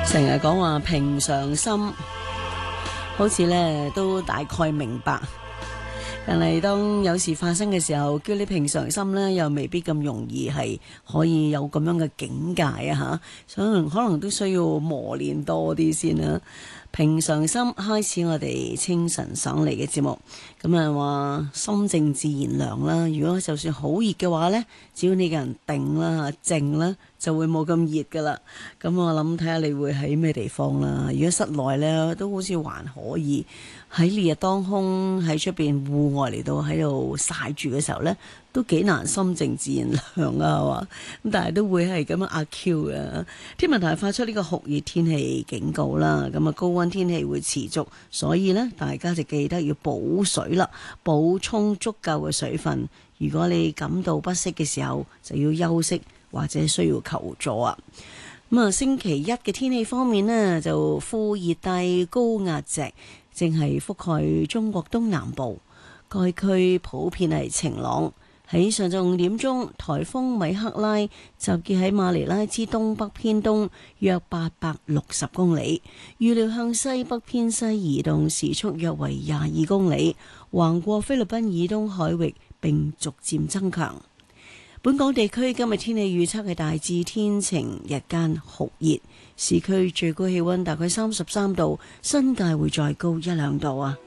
成日講話平常心，好似咧都大概明白，但係當有事發生嘅時候，叫你平常心咧，又未必咁容易係可以有咁樣嘅境界啊！吓，所以可能都需要磨練多啲先啦。平常心開始我哋清晨爽利嘅節目，咁啊話心靜自然涼啦。如果就算好熱嘅話呢，只要你個人定啦、靜啦，就會冇咁熱噶啦。咁我諗睇下你會喺咩地方啦。如果室內呢，都好似還可以，喺烈日當空喺出邊戶外嚟到喺度曬住嘅時候呢，都幾難心靜自然涼啊，係嘛？咁但係都會係咁樣阿 Q 嘅。天文台發出呢個酷熱天氣警告啦，咁啊高溫天氣會持續，所以呢，大家就記得要補水啦，補充足夠嘅水分。如果你感到不適嘅時候，就要休息或者需要求助啊。咁啊，星期一嘅天氣方面呢，就副熱帶高壓脊正係覆蓋中國東南部，該區普遍係晴朗。喺上晝5點鐘，颱風米克拉集結喺馬尼拉之東北偏東約860公里，預料向西北偏西移動，時速約為22公里，橫過菲律賓以東海域並逐漸增強。本港地區今日天氣預測係大致天晴，日間酷熱，市區最高氣溫大概33度，新界會再高1-2度啊。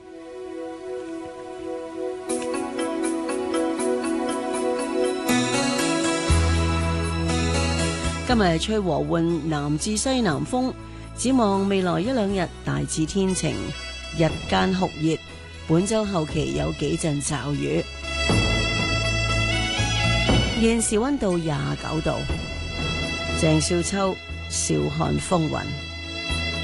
今日吹和緩南至西南風，展望未來1-2日大致天晴，日間酷熱，本週後期有幾陣驟雨。現時溫度29度，鄭少秋笑看風雲。